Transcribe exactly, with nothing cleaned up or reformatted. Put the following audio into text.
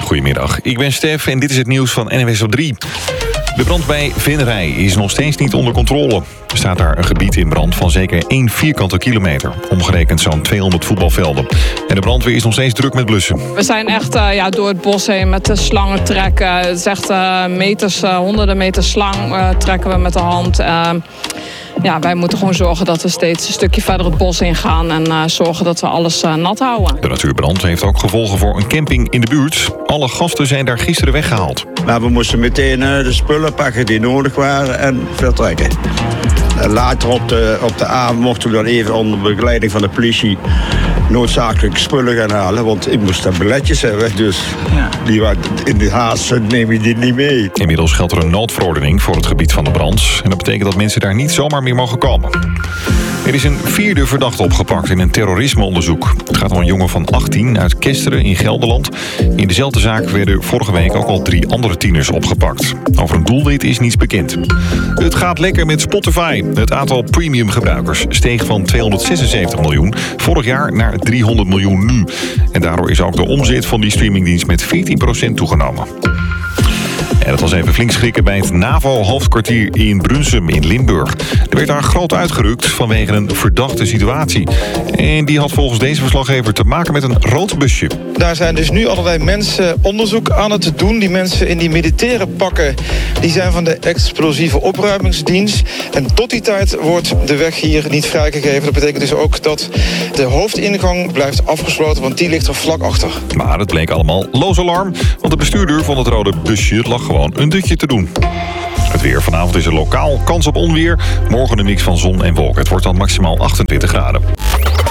Goedemiddag, ik ben Stef en dit is het nieuws van N W S op drie. De brand bij Venray is nog steeds niet onder controle. Er staat daar een gebied in brand van zeker één vierkante kilometer. Omgerekend zo'n tweehonderd voetbalvelden. En de brandweer is nog steeds druk met blussen. We zijn echt uh, ja, door het bos heen met de slangen trekken. Het is echt uh, meters, uh, honderden meters slang uh, trekken we met de hand. Uh, ja, wij moeten gewoon zorgen dat we steeds een stukje verder het bos in gaan. En uh, zorgen dat we alles uh, nat houden. De natuurbrand heeft ook gevolgen voor een camping in de buurt. Alle gasten zijn daar gisteren weggehaald. Maar we moesten meteen uh, de spullen pakken die nodig waren en vertrekken. En later op de, op de avond mochten we dan even onder begeleiding van de politie noodzakelijk spullen gaan halen. Want ik moest daar billetjes hebben, dus ja. die waren in de haast neem je die niet mee. Inmiddels geldt er een noodverordening voor het gebied van de brand. En dat betekent dat mensen daar niet zomaar meer mogen komen. Er is een vierde verdachte opgepakt in een terrorismeonderzoek. Het gaat om een jongen van achttien uit Kesteren in Gelderland. In dezelfde zaak werden vorige week ook al drie andere tieners opgepakt. Over een doelwit is niets bekend. Het gaat lekker met Spotify. Het aantal premium gebruikers steeg van tweehonderdzesenzeventig miljoen vorig jaar naar driehonderd miljoen nu. En daardoor is ook de omzet van die streamingdienst met veertien procent toegenomen. En dat was even flink schrikken bij het NAVO-hoofdkwartier in Brunsum in Limburg. Er werd daar groot uitgerukt vanwege een verdachte situatie. En die had volgens deze verslaggever te maken met een rood busje. Daar zijn dus nu allerlei mensen onderzoek aan het doen. Die mensen in die militaire pakken, die zijn van de explosieve opruimingsdienst. En tot die tijd wordt de weg hier niet vrijgegeven. Dat betekent dus ook dat de hoofdingang blijft afgesloten, want die ligt er vlak achter. Maar het bleek allemaal loos alarm, want de bestuurder van het rode busje lag gewoon een dutje te doen. Het weer. Vanavond is er lokaal kans op onweer. Morgen een mix van zon en wolken. Het wordt dan maximaal achtentwintig graden.